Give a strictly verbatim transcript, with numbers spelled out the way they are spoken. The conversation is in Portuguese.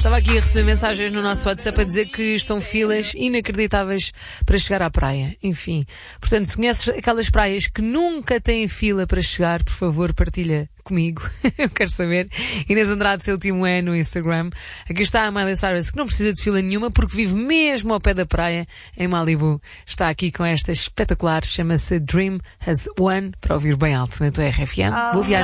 Estava aqui a receber mensagens no nosso WhatsApp a dizer que estão filas inacreditáveis para chegar à praia. Enfim, portanto, se conheces aquelas praias que nunca têm fila para chegar, por favor, partilha comigo. Eu quero saber. Inês Andrade, seu último é no Instagram. Aqui está a Miley Cyrus, que não precisa de fila nenhuma porque vive mesmo ao pé da praia, em Malibu. Está aqui com esta espetacular, chama-se Dream Has One, para ouvir bem alto na tua R F M. Boa viagem.